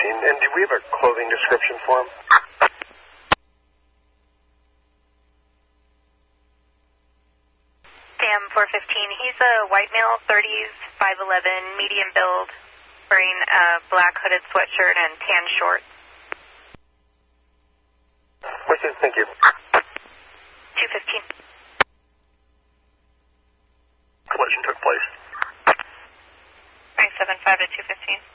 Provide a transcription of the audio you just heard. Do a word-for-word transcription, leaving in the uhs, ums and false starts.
fifteen. And do we have a clothing description for him? Sam four fifteen. He's a white male, thirties, five eleven, medium build, wearing a black hooded sweatshirt and tan shorts. Wicked, thank you. two fifteen. Collision took place. nine seven five to two fifteen.